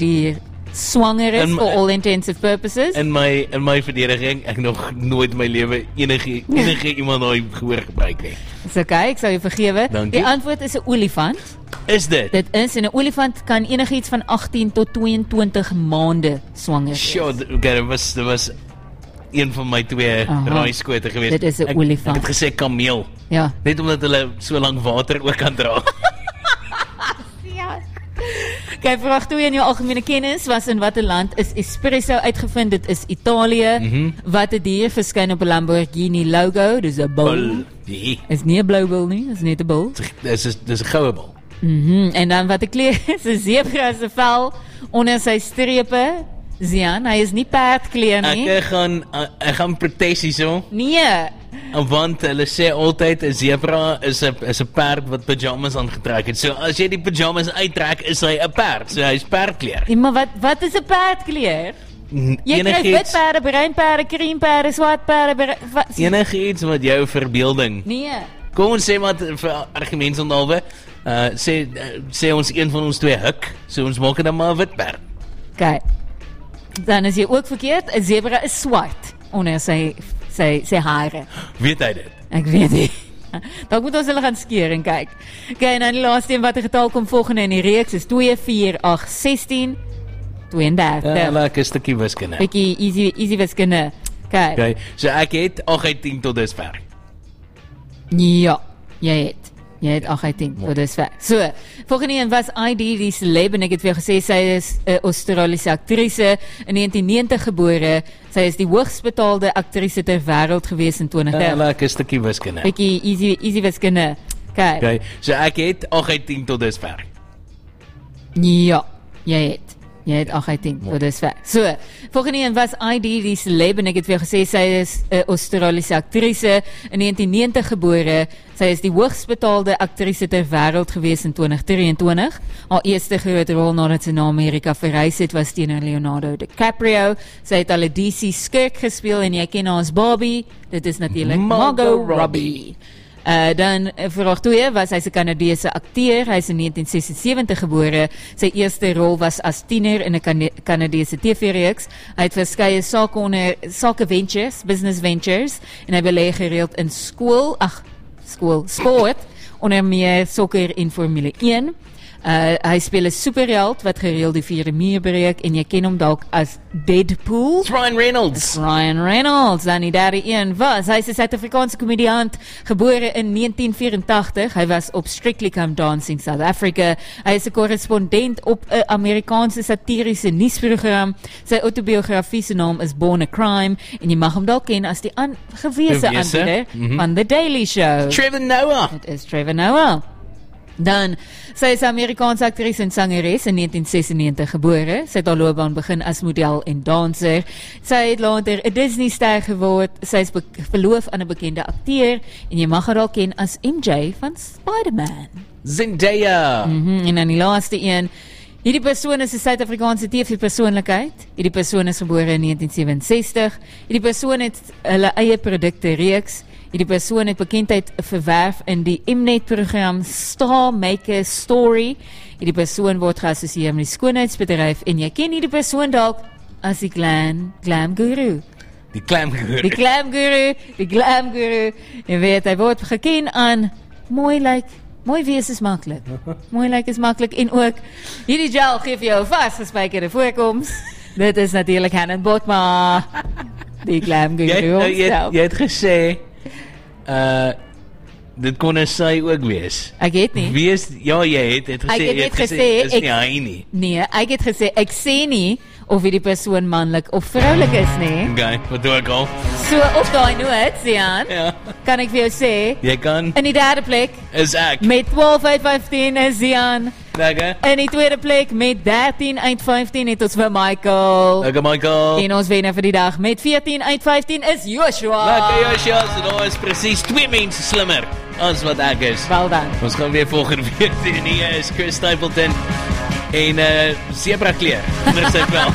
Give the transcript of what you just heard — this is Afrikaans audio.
die swanger is for all intensive purposes. In my verdediging, ek nog nooit in my lewe enige iemand daai gehoor gebruik nie. Dis okay, ek sal jou vergewe. Dankie. Die antwoord is 'n olifant. Is dit? Dit is, en 'n olifant kan enigiets van 18 tot 22 maande swanger wees. Sure, okay, dit was een van my twee raaiskote geweest. Dit is 'n olifant. Ek het gesê kameel. Ja. Net omdat hulle so lank water ook kan dra. Kyk, vraag 2 in jou algemene kennis was in watter land is espresso uitgevind? Dit is Italië. Watter dier verskyn op 'n Lamborghini logo? Dis 'n bull. Is nie 'n blou bull nie, is net 'n bull. Dis 'n goue bul. En dan watter kleur is 'n zebra se vel onder sy strepe? Zian, hy is nie perdkleur nie. Ek gaan protes hierso. Nee. Want hulle sê altyd 'n zebra is 'n perd wat pyjamas aangetrek het. So as jy die pyjamas uittrek, is hy 'n perd. So hy's perdkleur. Ja, maar wat is 'n perdkleur? Jy kry wit perde, bruin perde, cream perde, swart perde, enigiets wat jou verbeelding. Nee. Kom ons sê maar vir argumentsonderhalwe, sê ons een van ons twee huk, so ons maak dit dan maar 'n wit perd. Kyk. Dan is jy ook verkeerd. 'n Zebra is swart onder sy hare. Weet hy dit? Ek weet nie. Dalk moet ons hulle gaan skeer en kyk. Okay, en dan die laaste een, watter getal kom volgende in die reeks is 2, 4, 8, 16, 32. Ja, lekker stukkie wiskunde. Bietjie easy wiskunde. Kyk. Okay, so ek het 8 uit 10 tot dusver. Ja, jy het 8 uit 10, tot dusver. So, volgende een was ID die celeb, en ek het vir jou gesê, sy is 'n Australiese aktrise, in 1990 gebore, sy is die hoogst betaalde aktrise ter wêreld gewees in 2010. Ja, lekker stukkie wiskunde. Bietjie easy wiskunde. Kyk. Okay, so ek het 8 uit 10 tot dusver. Ja, jy het 8 uit 10, tot dusver. So, volgende een was ID die celeb, en ek het vir jou gesê, sy is 'n Australiese aktrise, in 1990 gebore, sy is die hoogst betaalde aktrise ter wêreld gewees in 2023. Haar eerste groot rol nadat sy na Amerika verreis het, was teenoor Leonardo DiCaprio. Sy het al 'n DC skurk gespeel, en jy ken haar as Barbie, dit is natuurlik Margot Robbie. Dan vraag 2 was hy's 'n Kanadese akteur, hy's in 1976 gebore. Sy eerste rol was as tiener in 'n Kanadese TV-reeks. Hy het verskeie sake ventures, business ventures, en hy belê gereeld in sport, onder meer sokker en Formule 1. Hy speel 'n superheld wat gereeld die vierde muur breek, en jy ken hom dalk as Deadpool. Ryan Reynolds. Dan die derde een was, hy's 'n Suid-Afrikaanse komediant, gebore in 1984. Hy was op Strictly Come Dancing South Africa. Hy is 'n korrespondent op 'n Amerikaanse satiriese nuusprogram. Sy autobiografie se naam is Born a Crime, en jy mag hom dalk ken as die gewese aanbieder van The Daily Show. Trevor Noah. Dit is Trevor Noah. Dan, sy is 'n Amerikaanse aktrise en sangeres, in 1996 gebore. Sy het haar loopbaan begin as model en danser. Sy het later 'n Disney-ster geword. Sy is verloof aan 'n bekende akteur, en jy mag haar al ken as MJ van Spider-Man. Zendaya. En dan die laaste een. Hierdie persoon is 'n Suid-Afrikaanse TV-persoonlikheid. Hierdie persoon is gebore in 1967. Hierdie persoon het hulle eie produkte reeks. Hierdie persoon het bekendheid verwerf in die Mnet-program Star Maker Story. Hierdie persoon word geassosieer met die skoonheidsbedryf, en jy ken hierdie persoon dalk as die glam guru. Die glam guru. Jy weet, hy word geken aan mooi wees is maklik. Mooi lyk is maklik, en ook hierdie gel gee vir jou vasgespykerde voorkoms. Dit is natuurlik Hanan Botma. Die glam guru. Jy het gesê dit kon 'n sy ook wees. Ek het nie. Jy het gesê is nie hy nie. Nee, ek het gesê ek sê nie of hierdie persoon manlik of vroulik is nie. Okay, wat doe ek al? So op daai noot, Sian, kan ek vir jou sê, jy kan. In die derde plek is ek met 12 uit 15 is Sian. Lekker. In die tweede plek met 13 uit 15 het ons vir Michael. Lekker Michael. En ons wenner vir die dag met 14 uit 15 is Joshua. Lekker Joshua, so daar is presies 2 mense slimmer as wat ek is. Wel dan. Ons gaan weer volgende week doen. Hier is Chris Stapleton en zebra kleur.